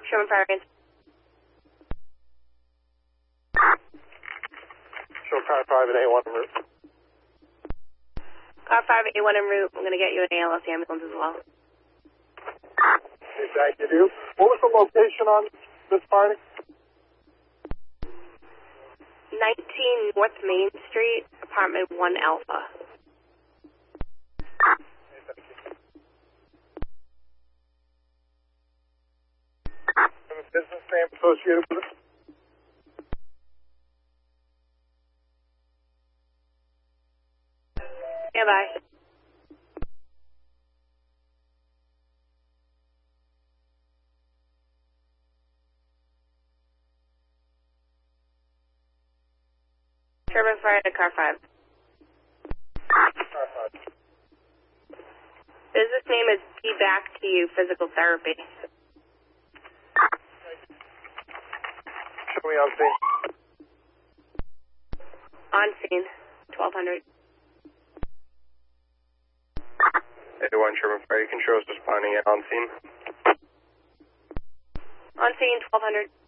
Sherman Fire. Show car 5 and A1 en route. Car 5, A1 en route. I'm going to get you an ALS ambulance as well. Okay, thank you. What was the location on this party? 19 North Main Street, apartment 1 Alpha. And the business name associated with it? Stand by. Sherman Fire to car 5. Car 5. Business name is Be Back to You Physical Therapy. Show me on scene. On scene, 1200. A1 Sherman Fire, you can show us responding on scene. On scene, 1200.